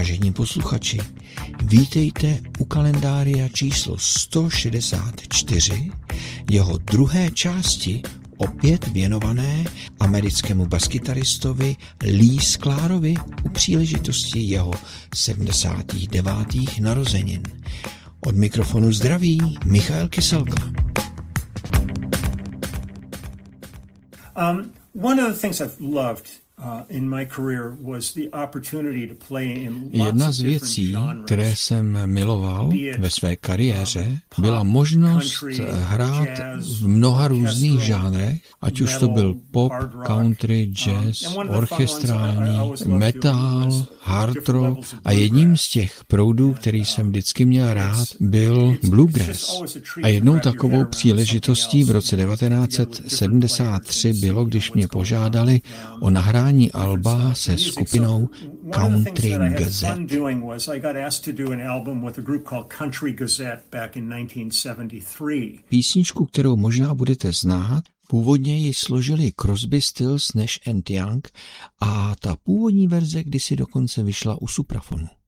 Vážení posluchači, vítejte u kalendária číslo 164, jeho druhé části, opět věnované americkému baskytaristovi Lee Sklárovi u příležitosti jeho 79. narozenin. Od mikrofonu zdraví Michael Kyselka. One of the things I've loved in my career was the opportunity to play in lots of different genres. Jedna z věcí, které jsem miloval ve své kariéře, byla možnost hrát v mnoha různých žánrech, ať už to byl pop, country, jazz, orchestrální, metal, hard rock a jedním z těch proudů, který jsem vždycky měl rád, byl bluegrass. A jednou takovou příležitostí v roce 1973 bylo, když mě požádali o nahrání alba se skupinou Country Gazette. Písničku, kterou možná budete znát, původně ji složili Crosby, Stills, Nash & Young a ta původní verze kdysi dokonce vyšla u Suprafonu.